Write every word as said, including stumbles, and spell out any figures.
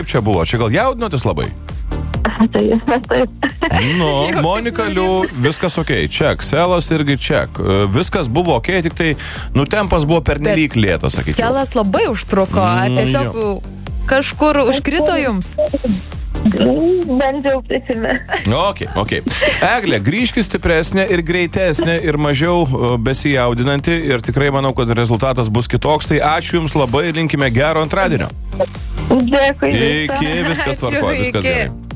Kaip čia buvo? Čia gal jaudinotis labai? Taip, taip. Nu, Monika Liu, viskas ok, ček, Selas irgi ček. Viskas buvo ok, tik tai, nu, tempas buvo pernelyg lėtas, sakyčiau. Selas labai užtruko, ar tiesiog jo. kažkur užkrito jums? Bent jau prisime. Ok, ok. Eglė, grįžki stipresnė ir greitesnė ir mažiau uh, besijaudinanti ir tikrai manau, kad rezultatas bus kitoks. Tai ačiū Jums labai, linkime gero antradienio. Dėkui. Iki, viskas tvarkoja, viskas Iki. gerai.